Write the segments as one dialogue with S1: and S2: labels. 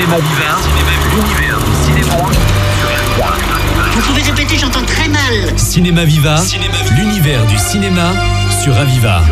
S1: Cinéma Viva, l'univers du cinéma.
S2: Vous pouvez répéter, j'entends très mal.
S1: Cinéma Viva, l'univers du cinéma sur Aviva.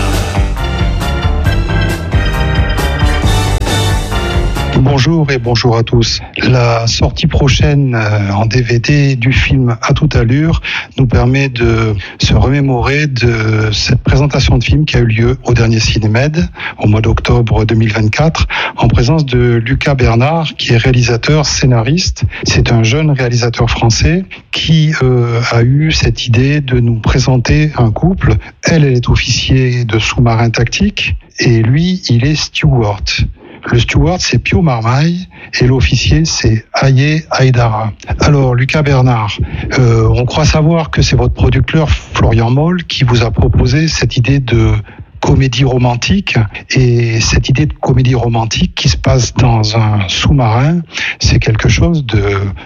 S3: Bonjour et bonjour à tous. La sortie prochaine en DVD du film À toute allure nous permet de se remémorer de cette présentation de film qui a eu lieu au dernier Cinémed au mois d'octobre 2024 en présence de Lucas Bernard qui est réalisateur scénariste. C'est un jeune réalisateur français qui a eu cette idée de nous présenter un couple. Elle est officier de sous-marin tactique et lui, il est steward. Le steward, c'est Pio Marmaille et l'officier, c'est Aye Aïdara. Alors, Lucas Bernard, on croit savoir que c'est votre producteur Florian Moll qui vous a proposé cette idée de comédie romantique. Et cette idée de comédie romantique qui se passe dans un sous-marin, c'est quelque chose de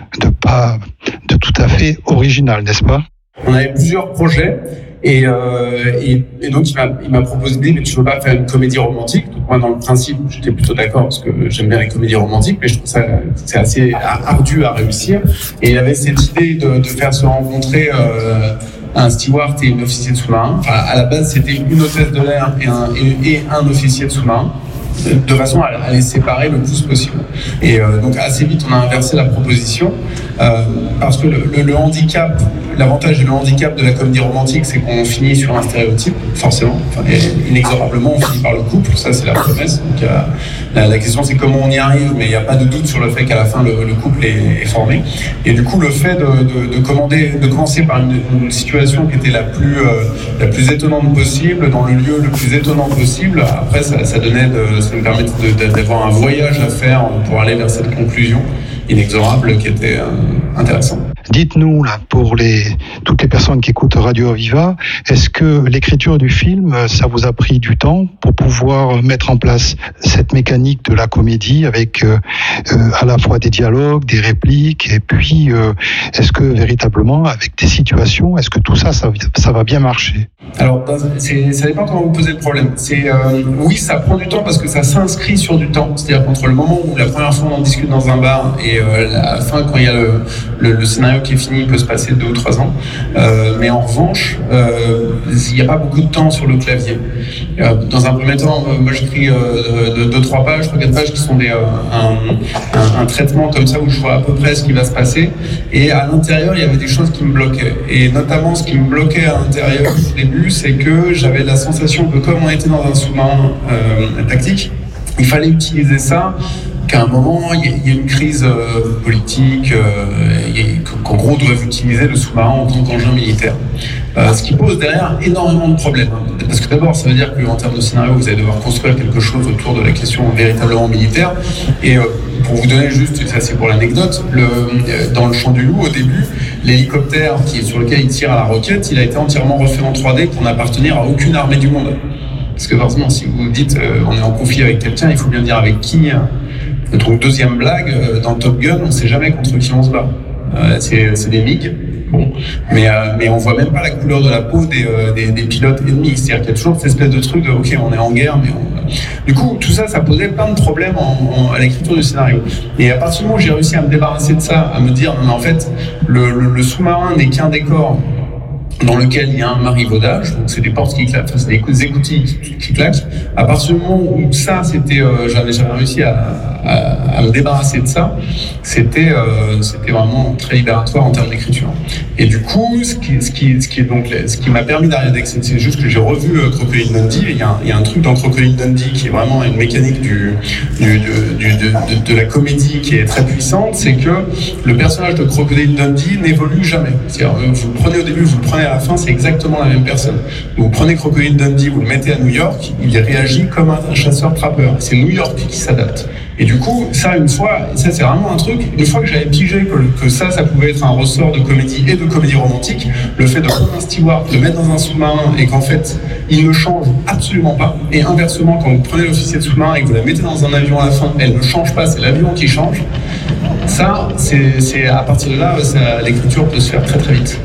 S3: tout à fait original, n'est-ce pas ?
S4: On avait plusieurs projets. Et donc il m'a proposé mais tu veux pas faire une comédie romantique? Donc moi dans le principe j'étais plutôt d'accord parce que j'aime bien les comédies romantiques, mais je trouve ça c'est assez ardu à réussir. Et il avait cette idée de faire se rencontrer un steward et une officier de sous-marin. Enfin, à la base c'était une hôtesse de l'air et un officier de sous-marin, de façon à les séparer le plus possible. Et donc assez vite on a inversé la proposition parce que le handicap, l'avantage et le handicap de la comédie romantique, c'est qu'on finit sur un stéréotype, forcément. Enfin, inexorablement, on finit par le couple, ça c'est la promesse. Donc, la question c'est comment on y arrive, mais il n'y a pas de doute sur le fait qu'à la fin le couple est formé. Et du coup, le fait de commencer par une situation qui était la plus étonnante possible, dans le lieu le plus étonnant possible, après ça nous permettait d'avoir un voyage à faire pour aller vers cette conclusion inexorable qui était intéressante.
S3: Dites-nous, là, pour toutes les personnes qui écoutent Radio Aviva, est-ce que l'écriture du film, ça vous a pris du temps pour pouvoir mettre en place cette mécanique de la comédie avec à la fois des dialogues, des répliques, et puis est-ce que véritablement, avec des situations, est-ce que tout ça va bien marcher?
S4: Alors, ça dépend comment vous posez le problème. Oui, ça prend du temps parce que ça s'inscrit sur du temps. C'est-à-dire qu'entre le moment où la première fois on en discute dans un bar et la fin, quand il y a le scénario qui est fini, il peut se passer 2 ou 3 ans. Mais en revanche, il n'y a pas beaucoup de temps sur le clavier. Dans un premier temps, moi j'écris 2-3 pages, 3-4 pages qui sont un traitement comme ça où je vois à peu près ce qui va se passer. Et à l'intérieur, il y avait des choses qui me bloquaient. Et notamment, ce qui me bloquait à l'intérieur au début, c'est que j'avais la sensation que comme on était dans un sous-marin tactique, il fallait utiliser ça qu'à un moment, il y a une crise politique, qu'en gros, on doit utiliser le sous-marin en tant qu'engin militaire. Ce qui pose derrière énormément de problèmes. Parce que d'abord, ça veut dire qu'en termes de scénario, vous allez devoir construire quelque chose autour de la question véritablement militaire. Et pour vous donner juste, ça c'est pour l'anecdote, dans le Chant du Loup, au début, l'hélicoptère sur lequel il tire à la roquette, il a été entièrement refait en 3D pour n'appartenir à aucune armée du monde. Parce que forcément, si vous dites on est en conflit avec quelqu'un, il faut bien dire avec qui. Donc deuxième blague, dans Top Gun, on ne sait jamais contre qui on se bat. C'est des MiG, bon, mais on voit même pas la couleur de la peau des pilotes ennemis. C'est-à-dire qu'il y a toujours cette espèce de truc de ok, on est en guerre, mais du coup tout ça posait plein de problèmes à l'écriture du scénario. Et à partir du moment où j'ai réussi à me débarrasser de ça, à me dire non mais en fait le sous-marin n'est qu'un décor dans lequel il y a un marivaudage, donc c'est des portes qui claquent, c'est des écoutilles qui claquent. À partir du moment où ça, j'avais réussi à me débarrasser de ça, c'était vraiment très libératoire en termes d'écriture. Et du coup, ce qui m'a permis d'arriver, c'est juste que j'ai revu Crocodile Dundee. Et il y a un truc dans Crocodile Dundee qui est vraiment une mécanique de la comédie qui est très puissante, c'est que le personnage de Crocodile Dundee n'évolue jamais. C'est-à-dire, vous le prenez au début, vous le prenez à la fin, c'est exactement la même personne. Vous prenez Crocodile Dundee, vous le mettez à New York, il réagit comme un chasseur-trappeur. C'est New York qui s'adapte. Et du coup, ça c'est vraiment un truc, une fois que j'avais pigé que ça pouvait être un ressort de comédie et de comédie romantique, le fait de prendre un steward, de le mettre dans un sous-marin et qu'en fait, il ne change absolument pas. Et inversement, quand vous prenez l'officier de sous-marin et que vous la mettez dans un avion à la fin, elle ne change pas, c'est l'avion qui change. Ça, c'est à partir de là, l'écriture peut se faire très très vite.